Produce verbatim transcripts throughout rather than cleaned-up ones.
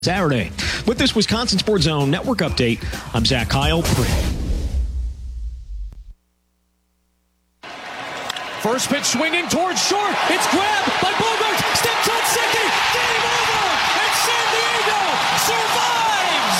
Saturday. With this Wisconsin Sports Zone Network update, I'm Zach Kyle. First pitch swinging towards short. It's grabbed by Bogaerts. Steps on second. Game over. And San Diego survives.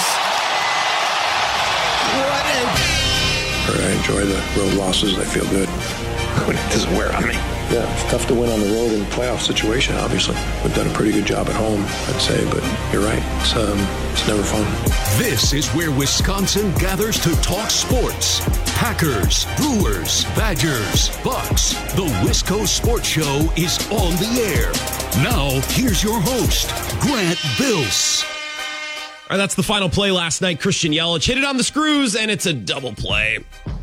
What a... I enjoy the road losses. I feel good. It doesn't wear on me. Yeah, it's tough to win on the road in a playoff situation, obviously. We've done a pretty good job at home, I'd say, but you're right. It's, um, it's never fun. This is where Wisconsin gathers to talk sports. Packers, Brewers, Badgers, Bucks. The Wisco Sports Show is on the air. Now, here's your host, Grant Bills. All right, that's the final play last night. Christian Yelich hit it on the screws, and it's a double play.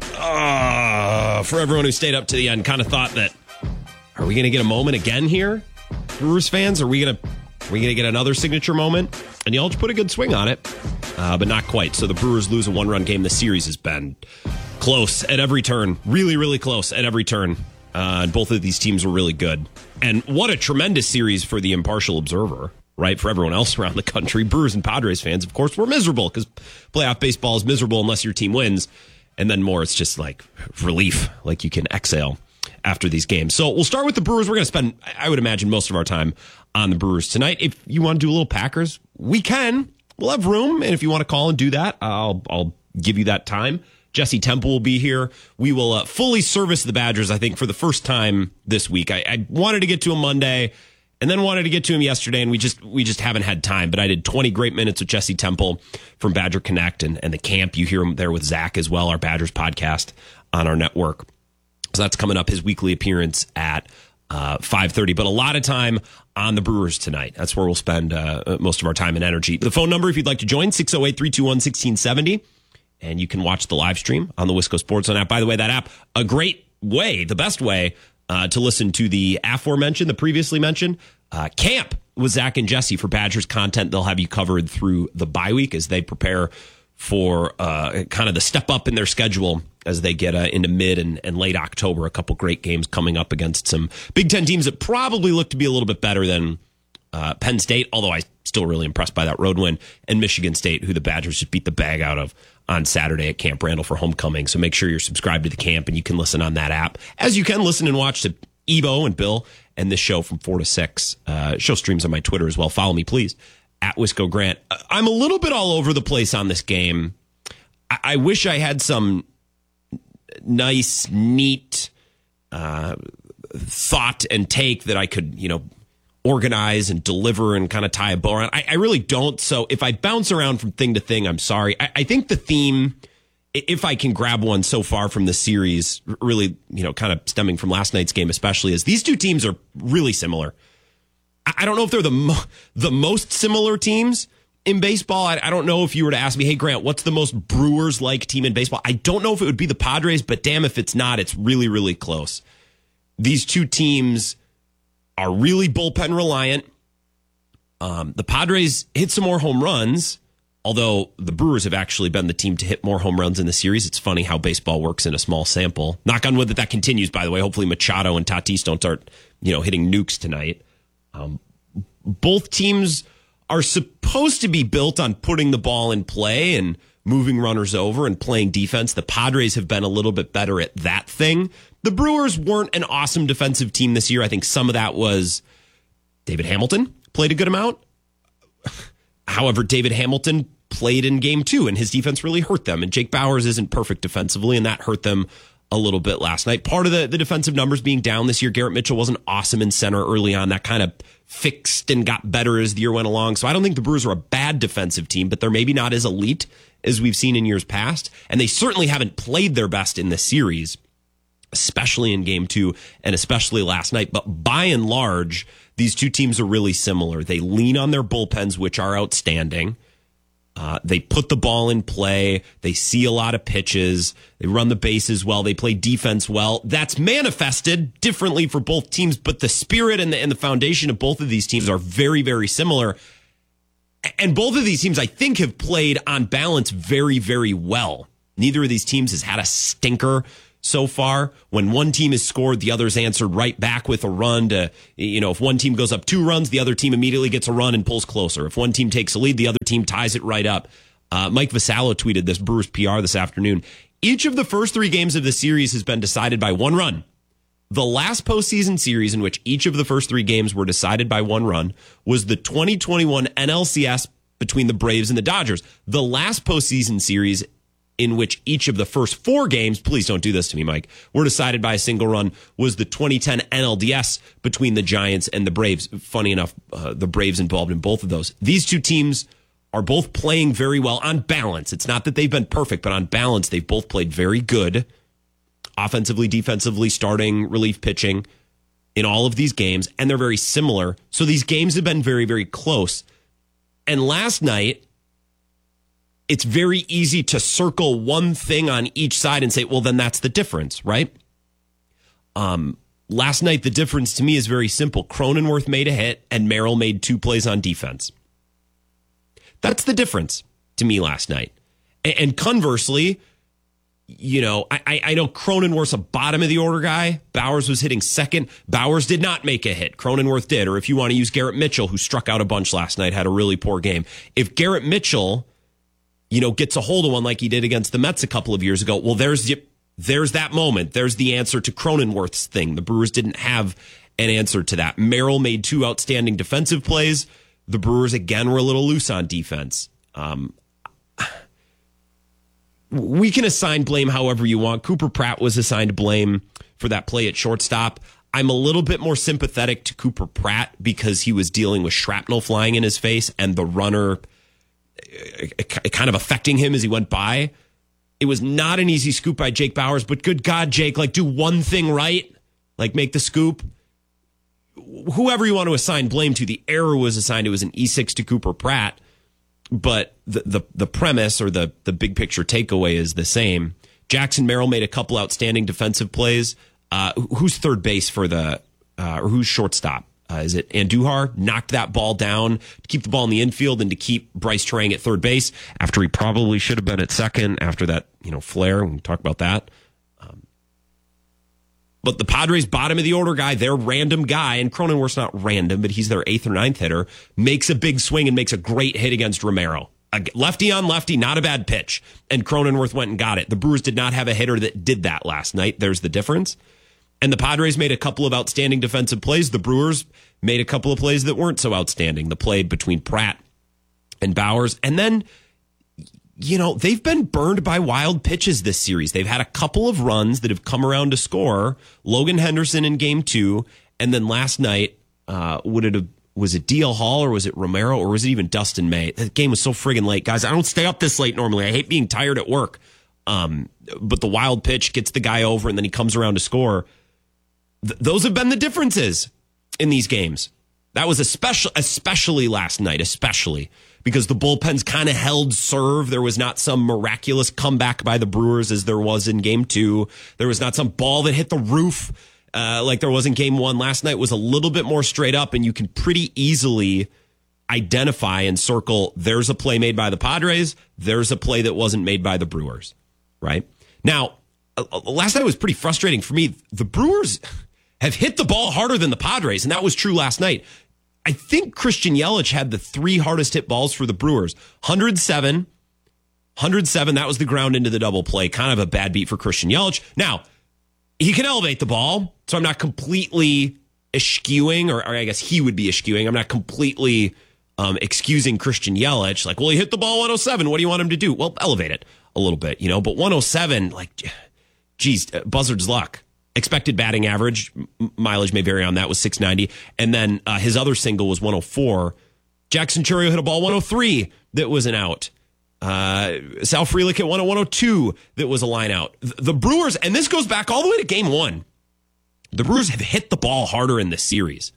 Uh, for everyone who stayed up to the end, kind of thought that, are we going to get a moment again here, Brewers fans? Are we going to are we going to get another signature moment? And Yelich put a good swing on it, uh, but not quite. So the Brewers lose a one-run game. The series has been close at every turn, really, really close at every turn. Uh, and both of these teams were really good. And what a tremendous series for the impartial observer, right? For everyone else around the country. Brewers and Padres fans, of course, were miserable because playoff baseball is miserable unless your team wins. And then more, it's just like relief, like you can exhale after these games. So we'll start with the Brewers. We're going to spend, I would imagine, most of our time on the Brewers tonight. If you want to do a little Packers, we can. We'll have room. And if you want to call and do that, I'll I'll give you that time. Jesse Temple will be here. We will uh, fully service the Badgers, I think, for the first time this week. I, I wanted to get to him Monday and then wanted to get to him yesterday, and we just we just haven't had time. But I did twenty great minutes with Jesse Temple from Badger Connect and, and the camp. You hear him there with Zach as well, our Badgers podcast on our network. So that's coming up, his weekly appearance at uh, five thirty. But a lot of time on the Brewers tonight. That's where we'll spend uh, most of our time and energy. The phone number, if you'd like to join, six oh eight, three two one, one six seven oh. And you can watch the live stream on the Wisco Sports Zone app. By the way, that app, a great way, the best way uh, to listen to the aforementioned, the previously mentioned, uh, camp with Zach and Jesse for Badgers content. They'll have you covered through the bye week as they prepare for uh, kind of the step up in their schedule as they get uh, into mid and, and late October. A couple great games coming up against some Big Ten teams that probably look to be a little bit better than uh, Penn State, although I'm still really impressed by that road win, and Michigan State, who the Badgers just beat the bag out of on Saturday at Camp Randall for homecoming. So make sure you're subscribed to the camp and you can listen on that app, as you can listen and watch to Evo and Bill and this show from four to six. Uh, show streams on my Twitter as well. Follow me, please, at Wisco Grant. I'm a little bit all over the place on this game. I, I wish I had some nice, neat uh, thought and take that I could, you know, organize and deliver and kind of tie a bow around. I, I really don't. So if I bounce around from thing to thing, I'm sorry. I, I think the theme, if I can grab one so far from the series, really, you know, kind of stemming from last night's game, especially, is these two teams are really similar. I, I don't know if they're the mo- the most similar teams in baseball. I, I don't know if you were to ask me, hey, Grant, what's the most Brewers-like team in baseball? I don't know if it would be the Padres, but damn, if it's not, it's really, really close. These two teams are really bullpen reliant. Um, the Padres hit some more home runs, although the Brewers have actually been the team to hit more home runs in the series. It's funny how baseball works in a small sample. Knock on wood that that continues, by the way. Hopefully Machado and Tatis don't start, you know, hitting nukes tonight. Um, both teams are supposed to be built on putting the ball in play and moving runners over and playing defense. The Padres have been a little bit better at that thing. The Brewers weren't an awesome defensive team this year. I think some of that was David Hamilton played a good amount. However, David Hamilton played in game two, and his defense really hurt them. And Jake Bauers isn't perfect defensively, and that hurt them a little bit last night. Part of the, the defensive numbers being down this year, Garrett Mitchell wasn't awesome in center early on. That kind of fixed and got better as the year went along. So I don't think the Brewers are a bad defensive team, but they're maybe not as elite as we've seen in years past. And they certainly haven't played their best in this series, especially in game two and especially last night. But by and large, these two teams are really similar. They lean on their bullpens, which are outstanding. Uh, they put the ball in play. They see a lot of pitches. They run the bases well. They play defense well. That's manifested differently for both teams, but the spirit and the, and the foundation of both of these teams are very, very similar. And both of these teams, I think, have played on balance very, very well. Neither of these teams has had a stinker so far. When one team has scored, the other's answered right back with a run to, you know, if one team goes up two runs, the other team immediately gets a run and pulls closer. If one team takes a lead, the other team ties it right up. Uh, Mike Vassallo tweeted this, Brewers P R, this afternoon. Each of the first three games of the series has been decided by one run. The last postseason series in which each of the first three games were decided by one run was the twenty twenty-one N L C S between the Braves and the Dodgers. The last postseason series in which each of the first four games, please don't do this to me, Mike, were decided by a single run was the twenty ten N L D S between the Giants and the Braves. Funny enough, uh, the Braves involved in both of those. These two teams are both playing very well on balance. It's not that they've been perfect, but on balance, they've both played very good. Offensively, defensively, starting, relief pitching in all of these games, and they're very similar. So these games have been very, very close. And last night, it's very easy to circle one thing on each side and say, well, then that's the difference, right? Um, last night, the difference to me is very simple. Cronenworth made a hit, and Merrill made two plays on defense. That's the difference to me last night. And conversely, you know, I, I know Cronenworth's a bottom of the order guy. Bowers was hitting second. Bowers did not make a hit. Cronenworth did. Or if you want to use Garrett Mitchell, who struck out a bunch last night, had a really poor game. If Garrett Mitchell, you know, gets a hold of one like he did against the Mets a couple of years ago, well, there's the, there's that moment. There's the answer to Cronenworth's thing. The Brewers didn't have an answer to that. Merrill made two outstanding defensive plays. The Brewers, again, were a little loose on defense. Um, we can assign blame however you want. Cooper Pratt was assigned blame for that play at shortstop. I'm a little bit more sympathetic to Cooper Pratt because he was dealing with shrapnel flying in his face and the runner kind of affecting him as he went by. It was not an easy scoop by Jake Bowers, but good God, Jake, like do one thing right, like make the scoop. Whoever you want to assign blame to, the error was assigned. It was an E six to Cooper Pratt. But the, the the premise or the the big picture takeaway is the same. Jackson Merrill made a couple outstanding defensive plays. Uh, who's third base for the uh, or who's shortstop? Uh, is it Andujar? Knocked that ball down to keep the ball in the infield and to keep Bryce Terang at third base after he probably should have been at second after that, you know, flare. We can talk about that. Um, but the Padres' bottom of the order guy, their random guy, and Cronenworth's not random, but he's their eighth or ninth hitter, makes a big swing and makes a great hit against Romero. A lefty on lefty, not a bad pitch. And Cronenworth went and got it. The Brewers did not have a hitter that did that last night. There's the difference. And the Padres made a couple of outstanding defensive plays. The Brewers made a couple of plays that weren't so outstanding. The play between Pratt and Bowers. And then, you know, they've been burned by wild pitches this series. They've had a couple of runs that have come around to score. Logan Henderson in game two. And then last night, uh, would it have, was it D L Hall or was it Romero or was it even Dustin May? The game was so friggin' late. Guys, I don't stay up this late normally. I hate being tired at work. Um, but the wild pitch gets the guy over and then he comes around to score. Th- those have been the differences in these games. That was especially, especially last night, especially because the bullpens kind of held serve. There was not some miraculous comeback by the Brewers as there was in game two. There was not some ball that hit the roof uh, like there was in game one. Last night was a little bit more straight up, and you can pretty easily identify and circle there's a play made by the Padres, there's a play that wasn't made by the Brewers, right? Now, uh, last night was pretty frustrating for me. The Brewers have hit the ball harder than the Padres, and that was true last night. I think Christian Yelich had the three hardest hit balls for the Brewers. one oh seven, one oh seven, that was the ground into the double play. Kind of a bad beat for Christian Yelich. Now, he can elevate the ball, so I'm not completely eschewing, or, or I guess he would be eschewing. I'm not completely um, excusing Christian Yelich. Like, well, he hit the ball one oh seven. What do you want him to do? Well, elevate it a little bit, you know. But one oh seven, like, geez, buzzard's luck. Expected batting average, mileage may vary on that, was six ninety. And then uh, his other single was one oh four. Jackson Chourio hit a ball one oh three that was an out. Uh, Sal Frelick hit one oh one oh two that was a line out. The Brewers, and this goes back all the way to game one, the Brewers have hit the ball harder in this series.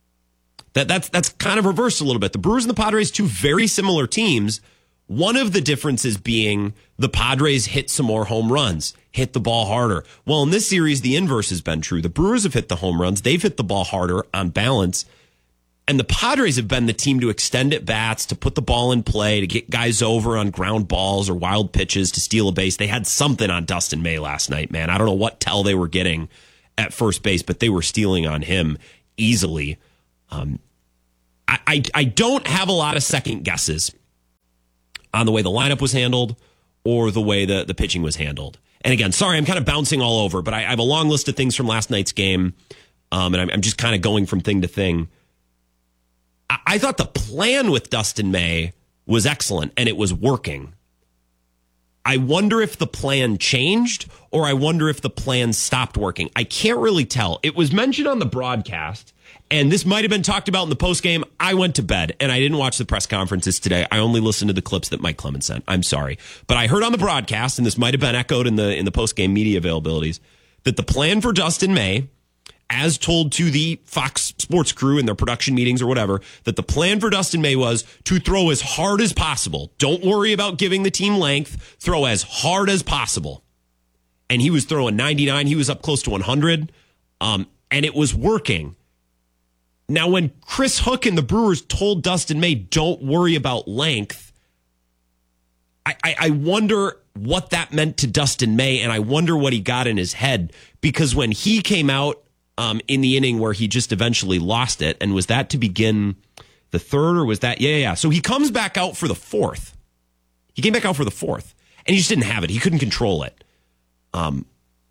That That's that's kind of reversed a little bit. The Brewers and the Padres, two very similar teams. One of the differences being the Padres hit some more home runs, hit the ball harder. Well, in this series, the inverse has been true. The Brewers have hit the home runs. They've hit the ball harder on balance. And the Padres have been the team to extend at bats, to put the ball in play, to get guys over on ground balls or wild pitches to steal a base. They had something on Dustin May last night, man. I don't know what tell they were getting at first base, but they were stealing on him easily. Um, I, I, I don't have a lot of second guesses on the way the lineup was handled or the way the, the pitching was handled. And again, sorry, I'm kind of bouncing all over, but I, I have a long list of things from last night's game, um, and I'm, I'm just kind of going from thing to thing. I, I thought the plan with Dustin May was excellent, and it was working. I wonder if the plan changed, or I wonder if the plan stopped working. I can't really tell. It was mentioned on the broadcast, and this might have been talked about in the postgame. I went to bed, and I didn't watch the press conferences today. I only listened to the clips that Mike Clemens sent. I'm sorry. But I heard on the broadcast, and this might have been echoed in the in the postgame media availabilities, that the plan for Dustin May, as told to the Fox Sports crew in their production meetings or whatever, that the plan for Dustin May was to throw as hard as possible. Don't worry about giving the team length. Throw as hard as possible. And he was throwing ninety-nine. He was up close to one hundred. Um, and it was working. Now, when Chris Hook and the Brewers told Dustin May, don't worry about length, I, I, I wonder what that meant to Dustin May, and I wonder what he got in his head. Because when he came out um, in the inning where he just eventually lost it, and was that to begin the third, or was that? Yeah, yeah, yeah. So he comes back out for the fourth. He came back out for the fourth, and he just didn't have it. He couldn't control it. Um.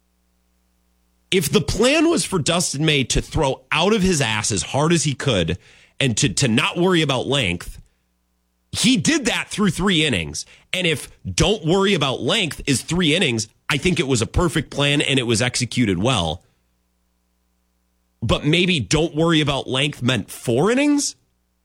If the plan was for Dustin May to throw out of his ass as hard as he could and to, to not worry about length, he did that through three innings. And if don't worry about length is three innings, I think it was a perfect plan and it was executed well. But maybe don't worry about length meant four innings?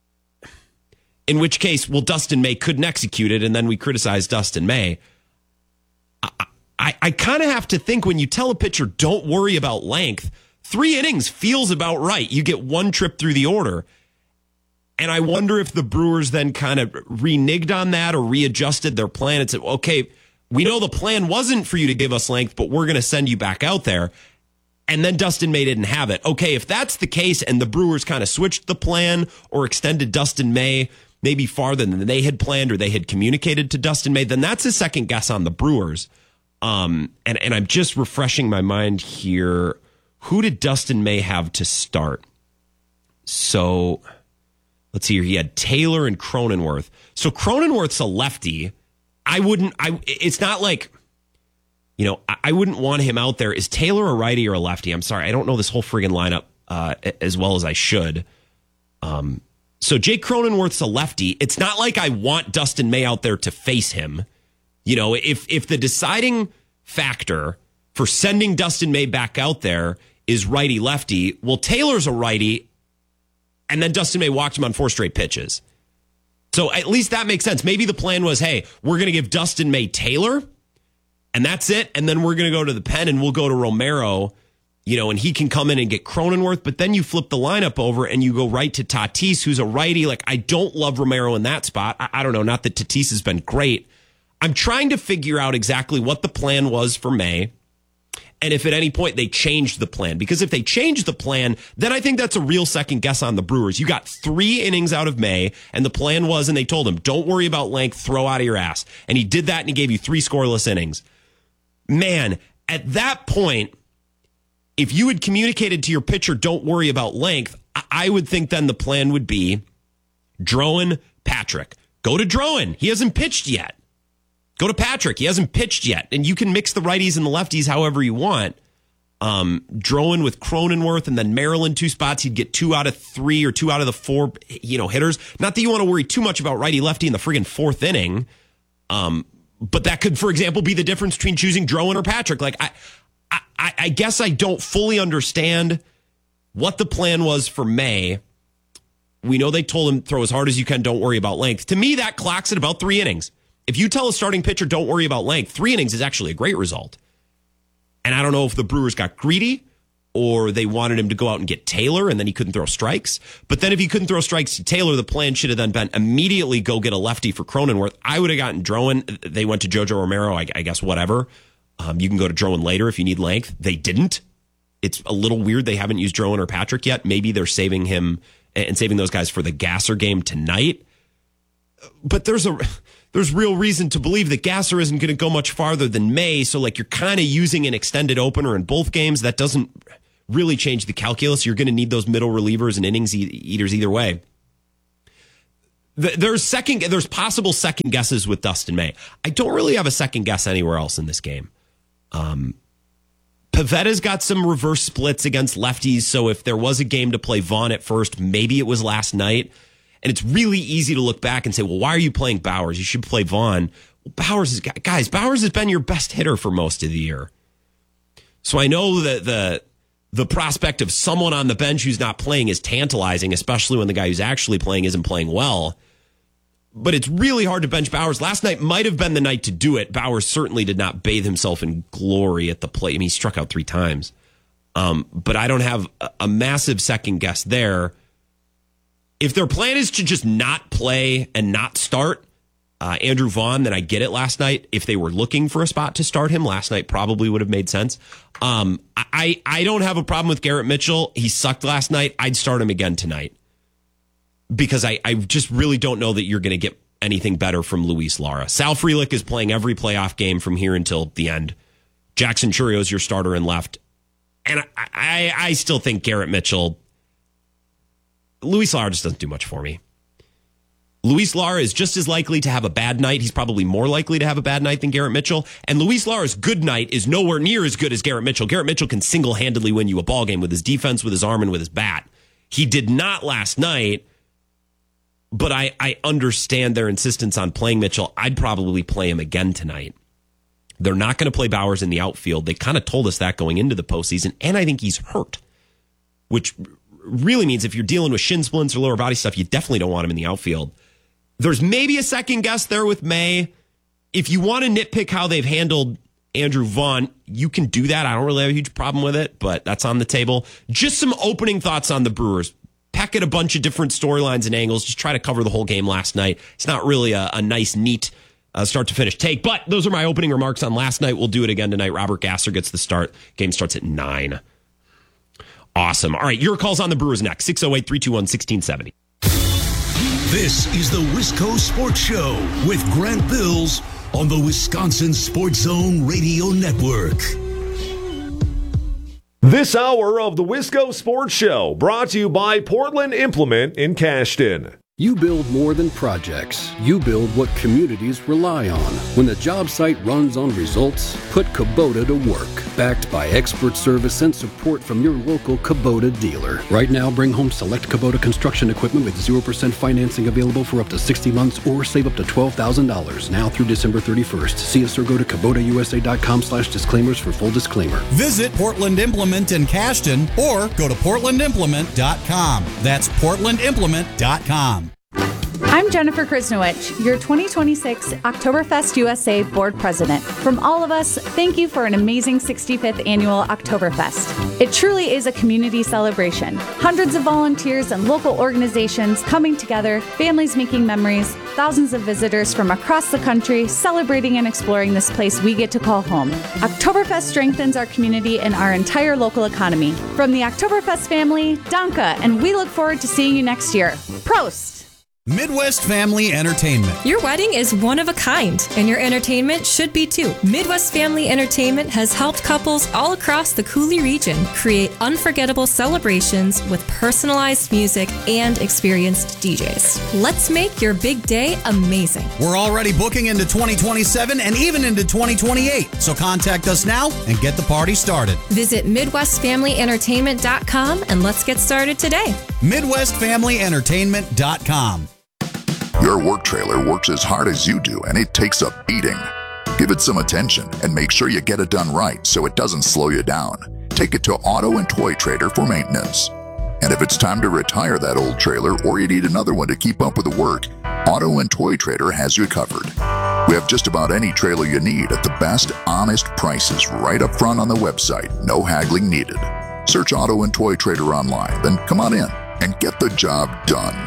In which case, well, Dustin May couldn't execute it, and then we criticize Dustin May. I, I, I kind of have to think when you tell a pitcher, don't worry about length, three innings feels about right. You get one trip through the order. And I wonder if the Brewers then kind of reneged on that or readjusted their plan and said, okay, we know the plan wasn't for you to give us length, but we're going to send you back out there. And then Dustin May didn't have it. Okay, if that's the case and the Brewers kind of switched the plan or extended Dustin May maybe farther than they had planned or they had communicated to Dustin May, then that's a second guess on the Brewers. Um, and, and I'm just refreshing my mind here. Who did Dustin May have to start? So let's see here. He had Taylor and Cronenworth. So Cronenworth's a lefty. I wouldn't, I, it's not like, you know, I, I wouldn't want him out there. Is Taylor a righty or a lefty? I'm sorry. I don't know this whole friggin' lineup, uh, as well as I should. Um, so Jake Cronenworth's a lefty. It's not like I want Dustin May out there to face him. You know, if if the deciding factor for sending Dustin May back out there is righty-lefty, well, Taylor's a righty, and then Dustin May walked him on four straight pitches. So at least that makes sense. Maybe the plan was, hey, we're going to give Dustin May Taylor, and that's it, and then we're going to go to the pen, and we'll go to Romero, you know, and he can come in and get Cronenworth, but then you flip the lineup over, and you go right to Tatis, who's a righty. Like, I don't love Romero in that spot. I, I don't know, not that Tatis has been great. I'm trying to figure out exactly what the plan was for May and if at any point they changed the plan. Because if they changed the plan, then I think that's a real second guess on the Brewers. You got three innings out of May, and the plan was, and they told him, don't worry about length, throw out of your ass. And he did that, and he gave you three scoreless innings. Man, at that point, if you had communicated to your pitcher, don't worry about length, I would think then the plan would be Drowan, Patrick. Go to Drowan. He hasn't pitched yet. Go to Patrick. He hasn't pitched yet. And you can mix the righties and the lefties however you want. Um, Drowan with Cronenworth and then Maryland, two spots. He'd get two out of three or two out of the four, you know, hitters. Not that you want to worry too much about righty-lefty in the friggin' fourth inning. Um, but that could, for example, be the difference between choosing Drowan or Patrick. Like, I, I, I guess I don't fully understand what the plan was for May. We know they told him throw as hard as you can, don't worry about length. To me, that clocks at about three innings. If you tell a starting pitcher, don't worry about length, three innings is actually a great result. And I don't know if the Brewers got greedy or they wanted him to go out and get Taylor and then he couldn't throw strikes. But then if he couldn't throw strikes to Taylor, the plan should have then been immediately go get a lefty for Cronenworth. I would have gotten Drowan. They went to JoJo Romero, I, I guess, whatever. Um, you can go to Drowan later if you need length. They didn't. It's a little weird they haven't used Drowan or Patrick yet. Maybe they're saving him and saving those guys for the Gasser game tonight. But there's a there's real reason to believe that Gasser isn't going to go much farther than May. So like you're kind of using an extended opener in both games. That doesn't really change the calculus. You're going to need those middle relievers and innings eaters either way. There's second, there's possible second guesses with Dustin May. I don't really have a second guess anywhere else in this game. Um, Pavetta's got some reverse splits against lefties, so if there was a game to play Vaughn at first, maybe it was last night. And it's really easy to look back and say, well, why are you playing Bowers? You should play Vaughn. Well, Bowers is, guys, Bowers has been your best hitter for most of the year. So I know that the the prospect of someone on the bench who's not playing is tantalizing, especially when the guy who's actually playing isn't playing well. But it's really hard to bench Bowers. Last night might have been the night to do it. Bowers certainly did not bathe himself in glory at the plate. I mean, he struck out three times. Um, but I don't have a, a massive second guess there. If their plan is to just not play and not start uh, Andrew Vaughn, then I get it last night. If they were looking for a spot to start him, last night probably would have made sense. Um, I, I don't have a problem with Garrett Mitchell. He sucked last night. I'd start him again tonight. Because I, I just really don't know that you're going to get anything better from Luis Lara. Sal Frelick is playing every playoff game from here until the end. Jackson Chourio is your starter in left. And I, I, I still think Garrett Mitchell... Luis Lara just doesn't do much for me. Luis Lara is just as likely to have a bad night. He's probably more likely to have a bad night than Garrett Mitchell. And Luis Lara's good night is nowhere near as good as Garrett Mitchell. Garrett Mitchell can single-handedly win you a ball game with his defense, with his arm, and with his bat. He did not last night, but I, I understand their insistence on playing Mitchell. I'd probably play him again tonight. They're not going to play Bowers in the outfield. They kind of told us that going into the postseason, and I think he's hurt, which really means if you're dealing with shin splints or lower body stuff, you definitely don't want him in the outfield. There's maybe a second guess there with May. If you want to nitpick how they've handled Andrew Vaughn, you can do that. I don't really have a huge problem with it, but that's on the table. Just some opening thoughts on the Brewers. Peck at a bunch of different storylines and angles. Just try to cover the whole game last night. It's not really a, a nice, neat uh, start to finish take, but those are my opening remarks on last night. We'll do it again tonight. Robert Gasser gets the start. Game starts at nine. Awesome. All right, your calls on the Brewers next. six oh eight, three two one, one six seven oh. This is the Wisco Sports Show with Grant Bills on the Wisconsin Sports Zone Radio Network. This hour of the Wisco Sports Show brought to you by Portland Implement in Cashton. You build more than projects. You build what communities rely on. When the job site runs on results, put Kubota to work. Backed by expert service and support from your local Kubota dealer. Right now, bring home select Kubota construction equipment with zero percent financing available for up to sixty months or save up to twelve thousand dollars now through December thirty-first. See us or go to Kubota U S A dot com slash disclaimers for full disclaimer. Visit Portland Implement in Cashton or go to portland implement dot com. That's portland implement dot com. I'm Jennifer Krisnowich, your twenty twenty-six Oktoberfest U S A Board President. From all of us, thank you for an amazing sixty-fifth Annual Oktoberfest. It truly is a community celebration. Hundreds of volunteers and local organizations coming together, families making memories, thousands of visitors from across the country celebrating and exploring this place we get to call home. Oktoberfest strengthens our community and our entire local economy. From the Oktoberfest family, Danke, and we look forward to seeing you next year. Prost! Midwest Family Entertainment. Your wedding is one of a kind, and your entertainment should be too. Midwest Family Entertainment has helped couples all across the Coulee region create unforgettable celebrations with personalized music and experienced D Js. Let's make your big day amazing. We're already booking into twenty twenty-seven and even into twenty twenty-eight, so contact us now and get the party started. Visit midwest family entertainment dot com and let's get started today. midwest family entertainment dot com. Your work trailer works as hard as you do, and it takes a beating. Give it some attention and make sure you get it done right so it doesn't slow you down. Take it to Auto and Toy Trader for maintenance. And if it's time to retire that old trailer or you need another one to keep up with the work, Auto and Toy Trader has you covered. We have just about any trailer you need at the best, honest prices right up front on the website. No haggling needed. Search Auto and Toy Trader online, then come on in and get the job done.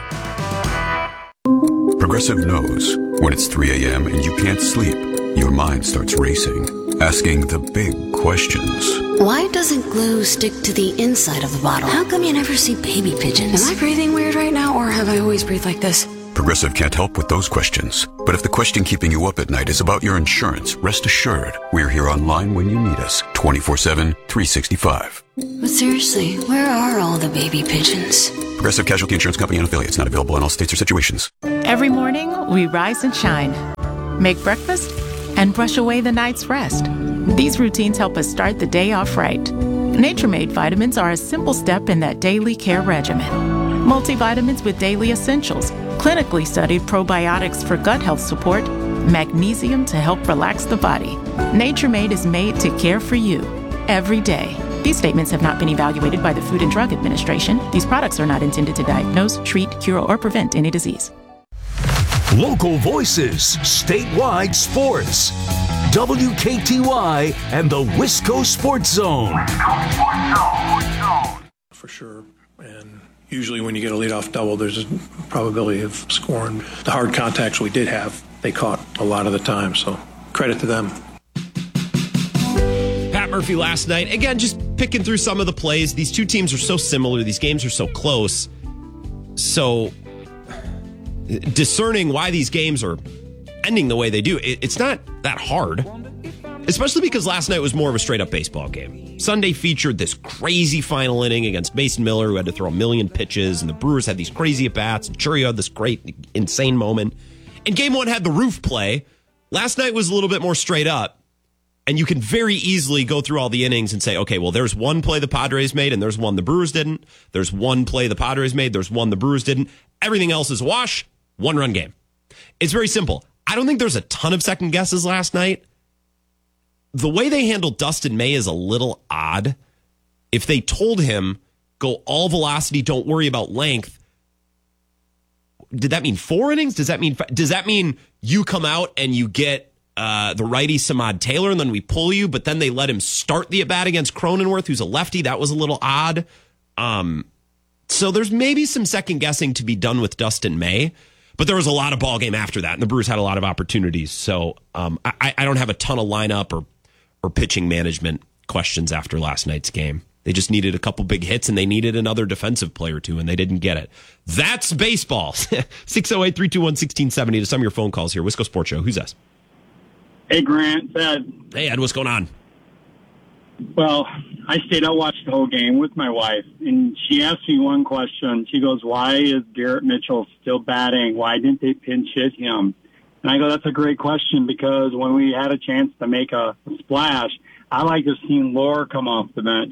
Progressive knows when it's three a.m. and you can't sleep, your mind starts racing, asking the big questions. Why doesn't glue stick to the inside of the bottle? How come you never see baby pigeons? Am I breathing weird right now, or have I always breathed like this? Progressive can't help with those questions. But if the question keeping you up at night is about your insurance, rest assured, we're here online when you need us, twenty-four seven, three sixty-five. But seriously, where are all the baby pigeons? Progressive Casualty Insurance Company and affiliates, not available in all states or situations. Every morning, we rise and shine, make breakfast, and brush away the night's rest. These routines help us start the day off right. Nature-Made vitamins are a simple step in that daily care regimen. Multivitamins with daily essentials, clinically studied probiotics for gut health support, magnesium to help relax the body. Nature-Made is made to care for you every day. These statements have not been evaluated by the Food and Drug Administration. These products are not intended to diagnose, treat, cure, or prevent any disease. Local voices, statewide sports. W K T Y and the Wisco Sports Zone. For sure. And usually when you get a leadoff double, there's a probability of scoring. The hard contacts we did have, they caught a lot of the time. So credit to them. Pat Murphy last night, again, just picking through some of the plays. These two teams are so similar. These games are so close. So discerning why these games are ending the way they do, it, it's not that hard, especially because last night was more of a straight up baseball game. Sunday featured this crazy final inning against Mason Miller, who had to throw a million pitches, and the Brewers had these crazy at bats, and Chourio had this great, insane moment. And game one had the roof play. Last night was a little bit more straight up, and you can very easily go through all the innings and say, okay, well, there's one play the Padres made, and there's one the Brewers didn't. There's one play the Padres made, there's one the Brewers didn't. Everything else is a wash, one run game. It's very simple. I don't think there's a ton of second guesses last night. The way they handled Dustin May is a little odd. If they told him, go all velocity, don't worry about length, did that mean four innings? Does that mean does that mean you come out and you get uh, the righty Samad Taylor and then we pull you, but then they let him start the at-bat against Cronenworth, who's a lefty? That was a little odd. Um, so there's maybe some second guessing to be done with Dustin May. But there was a lot of ball game after that, and the Brewers had a lot of opportunities. So um, I, I don't have a ton of lineup or or pitching management questions after last night's game. They just needed a couple big hits, and they needed another defensive player or two, and they didn't get it. That's baseball. six oh eight, three two one, one six seven oh to some of your phone calls here. Wisco Sports Show. Who's this? Hey, Grant. It's Ed. Hey, Ed. What's going on? Well, I stayed out watched the whole game with my wife, and she asked me one question. She goes, why is Garrett Mitchell still batting? Why didn't they pinch hit him? And I go, that's a great question, because when we had a chance to make a, a splash, I like to see Laura come off the bench.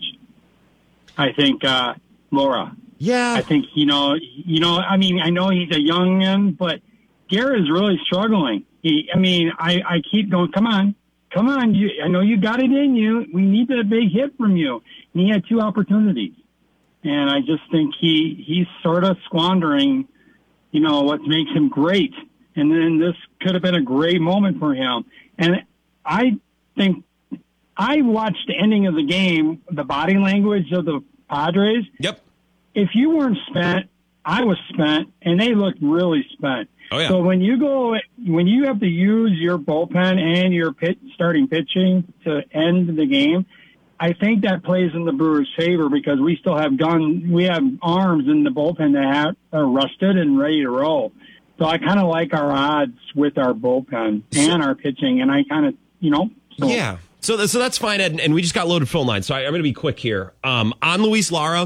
I think uh, Laura. Yeah. I think, you know, you know, I mean, I know he's a youngin, but Garrett is really struggling. He, I mean, I, I keep going, come on. Come on, you, I know you got it in you. We need a big hit from you. And he had two opportunities. And I just think he he's sort of squandering, you know, what makes him great. And then this could have been a great moment for him. And I think I watched the ending of the game, the body language of the Padres. Yep. If you weren't spent, I was spent, and they looked really spent. Oh, yeah. So when you go, when you have to use your bullpen and your pit, starting pitching to end the game, I think that plays in the Brewers' favor, because we still have gun, we have arms in the bullpen that have, are rusted and ready to roll. So I kind of like our odds with our bullpen and our pitching, and I kind of, you know. So. Yeah. So, so that's fine, Ed, and we just got loaded phone lines, so I, I'm going to be quick here. Um, on Luis Lara,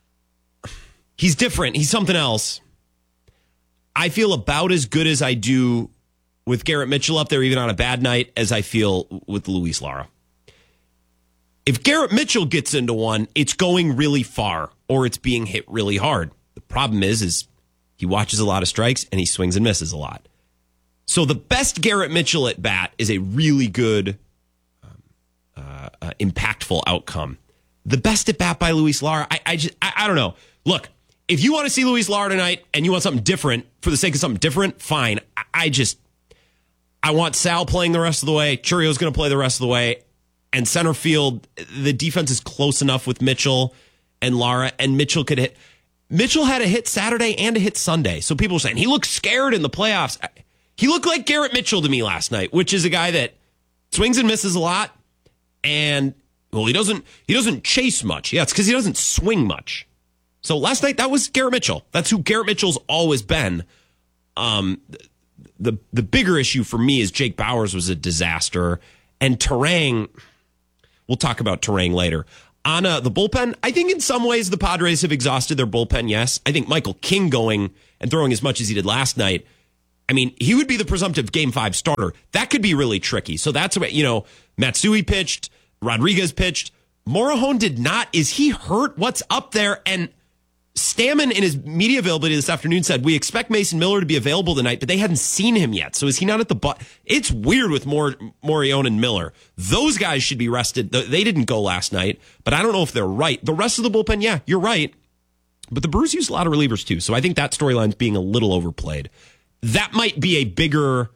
he's different. He's something else. I feel about as good as I do with Garrett Mitchell up there, even on a bad night, as I feel with Luis Lara. If Garrett Mitchell gets into one, it's going really far, or it's being hit really hard. The problem is, is he watches a lot of strikes, and he swings and misses a lot. So the best Garrett Mitchell at bat is a really good, um, uh, uh, impactful outcome. The best at bat by Luis Lara, I, I just, I, I don't know. Look, if you want to see Luis Lara tonight and you want something different for the sake of something different, fine. I, I just, I want Sal playing the rest of the way. Churio's going to play the rest of the way. And center field, the defense is close enough with Mitchell and Lara, and Mitchell could hit. Mitchell had a hit Saturday and a hit Sunday. So people are saying he looked scared in the playoffs. He looked like Garrett Mitchell to me last night, which is a guy that swings and misses a lot. And Well, he doesn't he doesn't chase much. Yeah, it's because he doesn't swing much. So last night, that was Garrett Mitchell. That's who Garrett Mitchell's always been. Um, the the bigger issue for me is Jake Bowers was a disaster. And Terang, we'll talk about Terang later. On uh, the bullpen, I think in some ways the Padres have exhausted their bullpen, yes. I think Michael King going and throwing as much as he did last night, I mean, he would be the presumptive game five starter. That could be really tricky. So that's what, you know, Matsui pitched, Rodriguez pitched. Morejon did not. Is he hurt? What's up there? And Stammen in his media availability this afternoon said, we expect Mason Miller to be available tonight, but they hadn't seen him yet. So is he not at the butt? It's weird with Mor- Morejon and Miller. Those guys should be rested. They didn't go last night, but I don't know if they're right. The rest of the bullpen, yeah, you're right. But the Brewers use a lot of relievers too. So I think that storyline's being a little overplayed. That might be a bigger,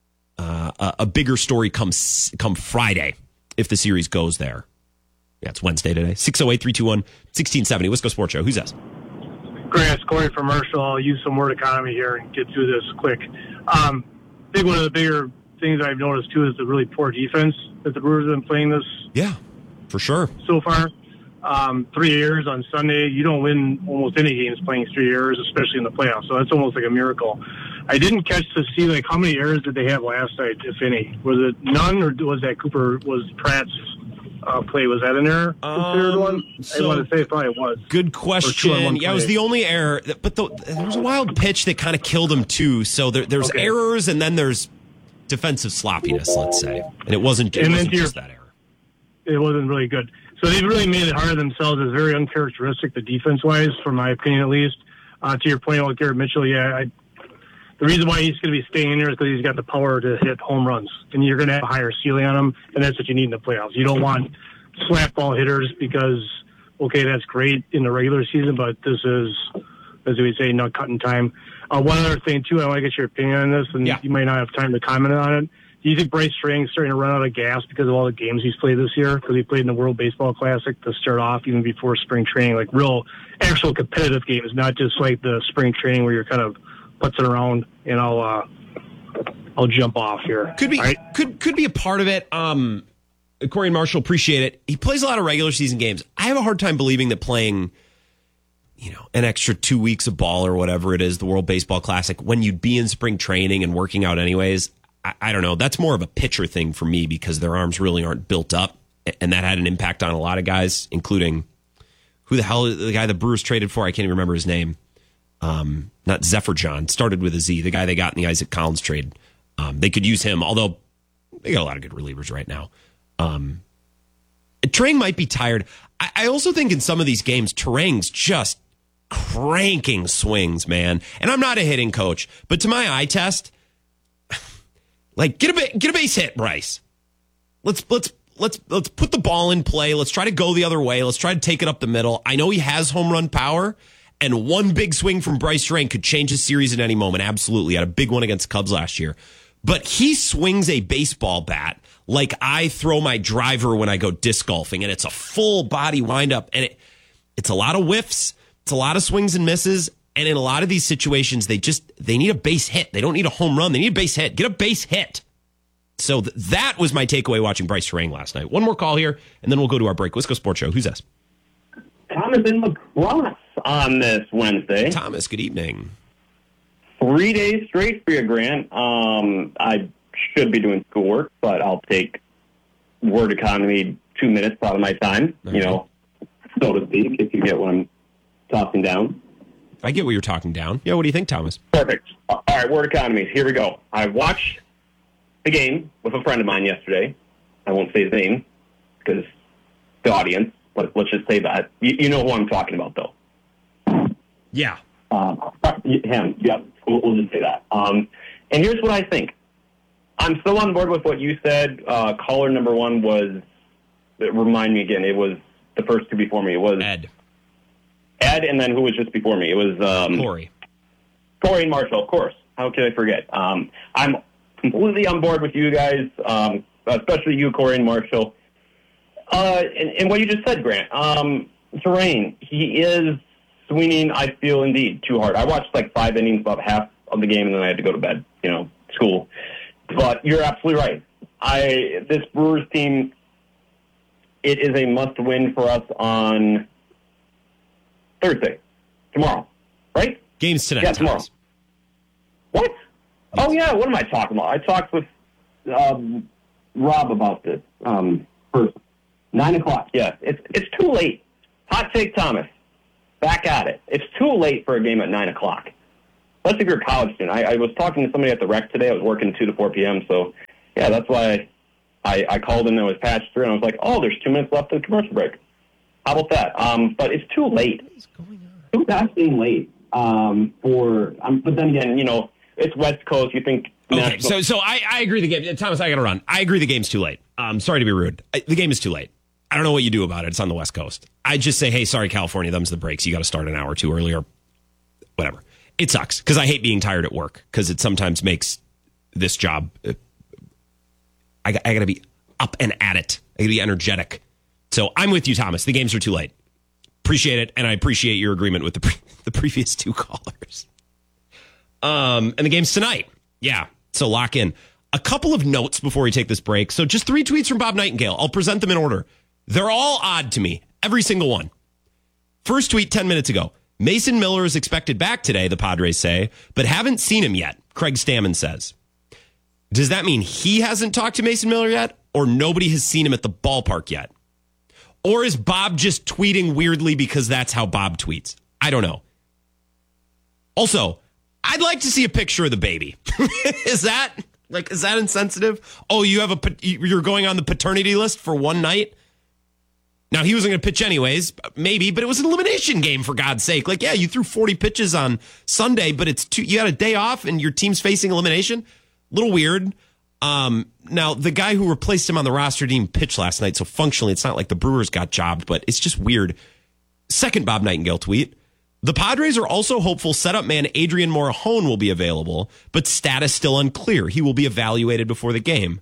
uh, a bigger story come, come Friday if the series goes there. Yeah, it's Wednesday today. six oh eight, three two one, one six seven oh. Wisco Sports Show. Who's this? Grant, Corey from Marshall. I'll use some word economy here and get through this quick. Um, I think one of the bigger things I've noticed, too, is the really poor defense that the Brewers have been playing this Yeah, for sure. so far. Um, three errors on Sunday. You don't win almost any games playing three errors, especially in the playoffs. So that's almost like a miracle. I didn't catch to see, like, how many errors did they have last night, if any? Was it none, or was that Cooper, was Pratt's uh, play, was that an error? The Um, third one? so- I want to say it probably was. Good Or two on question. one Yeah, it was play. the only error. that- But the, there was a wild pitch that kind of killed him, too. So there, there's Okay. errors, and then there's defensive sloppiness, let's say. And it wasn't, it And then wasn't to your- just that error. It wasn't really good. So they've really made it hard on themselves. It's very uncharacteristic, the defense-wise, from my opinion at least. Uh, to your point about Garrett Mitchell, yeah, I, the reason why he's going to be staying in there is because he's got the power to hit home runs. And you're going to have a higher ceiling on him, and that's what you need in the playoffs. You don't want slap ball hitters because, okay, that's great in the regular season, but this is, as we say, nut cutting time. Uh, one other thing, too, I want to get your opinion on this, and Yeah. you might not have time to comment on it. Do you think Bryce Strang's starting to run out of gas because of all the games he's played this year? Because he played in the World Baseball Classic to start off, even before spring training, like real, actual competitive games, not just like the spring training where you're kind of putzing around and I'll, uh, I'll jump off here. Could be, All right? could could be a part of it. Um, Corey and Marshall, appreciate it. He plays a lot of regular season games. I have a hard time believing that playing, you know, an extra two weeks of ball or whatever it is, the World Baseball Classic, when you'd be in spring training and working out anyways. I, I don't know. That's more of a pitcher thing for me because their arms really aren't built up, and that had an impact on a lot of guys, including who the hell is the guy the Brewers traded for? I can't even remember his name. Um, not Zephyr John, started with a Z, the guy they got in the Isaac Collins trade. Um, they could use him, although they got a lot of good relievers right now. Um, Terang might be tired. I, I also think in some of these games, Terang's just cranking swings, man. And I'm not a hitting coach, but to my eye test, like get a ba- get a base hit, Bryce. Let's let's let's let's put the ball in play. Let's try to go the other way. Let's try to take it up the middle. I know he has home run power, and one big swing from Bryce Terang could change his series at any moment. Absolutely, he had a big one against Cubs last year. But he swings a baseball bat like I throw my driver when I go disc golfing, and it's a full body windup, and it it's a lot of whiffs, it's a lot of swings and misses, and in a lot of these situations, they just they need a base hit. They don't need a home run. They need a base hit. Get a base hit. So th- that was my takeaway watching Bryce Terang last night. One more call here, and then we'll go to our break. Wisco Sports Show. Who's this? Thomas in lacrosse on this Wednesday. Thomas, good evening. Three days straight for you, Grant. Um, I should be doing schoolwork, but I'll take word economy two minutes out of my time, okay. you know, so to speak, if you get what I'm tossing down. I get what you're talking down. Yeah, what do you think, Thomas? Perfect. All right, word economies. Here we go. I watched the game with a friend of mine yesterday. I won't say his name because the audience, but let's just say that. You, you know who I'm talking about, though. Yeah. Uh, him. Yep. We'll, we'll just say that. Um, and here's what I think. I'm still on board with what you said. Uh, caller number one was, remind me again, it was the first two before me. It was Ed. Ed, and then who was just before me? It was um, Corey. Corey and Marshall, of course. How could I forget? Um, I'm completely on board with you guys, um, especially you, Corey and Marshall. Uh, and, and what you just said, Grant. Um, Terang, he is swinging, I feel, indeed, too hard. I watched like five innings, about half of the game, and then I had to go to bed, you know, school. But you're absolutely right. I this Brewers team it is a must-win for us on Thursday, tomorrow, right? Games tonight. Yeah, tomorrow. Thomas. What? Oh, yeah, what am I talking about? I talked with um, Rob about this um, first. Nine o'clock, yeah. It's, it's too late. Hot take, Thomas. Back at it. It's too late for a game at nine o'clock. Especially if you're a college student. I, I was talking to somebody at the rec today. I was working two to four p.m., so, yeah, that's why I, I called in and it was patched through, and I was like, oh, there's two minutes left to the commercial break. How about that? Um, but it's too late. What is going on? Too goddamn late um, for um, – but then again, you know, it's West Coast. You think – Okay, so so I, I agree the game. Thomas, I got to run. I agree the game's too late. Um, sorry to be rude. I, the game is too late. I don't know what you do about it. It's on the West Coast. I just say, hey, sorry, California, them's the breaks. You got to start an hour or two earlier. Whatever. It sucks because I hate being tired at work because it sometimes makes this job. Uh, I, I got to be up and at it. I got to be energetic. So I'm with you, Thomas. The games are too late. Appreciate it, and I appreciate your agreement with the pre- the previous two callers. Um, and the game's tonight. Yeah, so lock in. A couple of notes before we take this break. So just three tweets from Bob Nightingale. I'll present them in order. They're all odd to me. Every single one. First tweet ten minutes ago. Mason Miller is expected back today, the Padres say, but haven't seen him yet, Craig Stammen says. Does that mean he hasn't talked to Mason Miller yet, or nobody has seen him at the ballpark yet? Or is Bob just tweeting weirdly because that's how Bob tweets? I don't know. Also, I'd like to see a picture of the baby. Is that like is that insensitive? Oh, you have a you're going on the paternity list for one night? Now, he wasn't going to pitch anyways, maybe, but it was an elimination game, for God's sake. Like, yeah, you threw forty pitches on Sunday, but it's two, you had a day off and your team's facing elimination. A little weird. Um, now, the guy who replaced him on the roster didn't even pitch last night, so functionally it's not like the Brewers got jobbed, but it's just weird. Second Bob Nightingale tweet. The Padres are also hopeful setup man Adrian Morejon will be available, but status still unclear. He will be evaluated before the game.